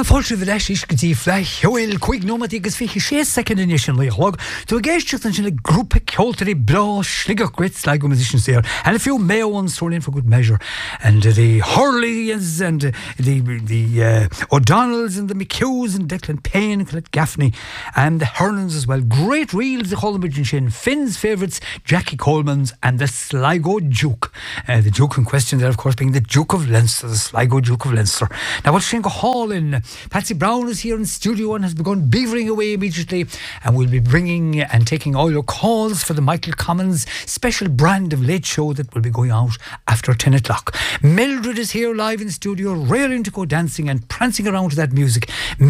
Fáilte bh leis iscotí fleich Joel chuig nómatí agus fi 6 second in sin log. To geisteach an sin a grúpa ceoltarí bra sligach grits like musicians there, and a few male ones thrown in for good measure, and the Hurleys and the O'Donnells and the McHughes and Declan Payne and Colette Gaffney and the Hernans as well. Great reels the Colin and Shin, Finn's favourites Jackie Coleman's and the Sligo Duke. The Duke in question there of course being the Duke of Leinster, the Sligo Duke of Leinster. Now what's Shingo Hall in? Patsy Brown is here in studio and has begun beavering away immediately, and we'll be bringing and taking all your calls for the Michael Commons special brand of late show that will be going out after 10 o'clock. Mildred is here live in studio, raring to go dancing and prancing around to that music.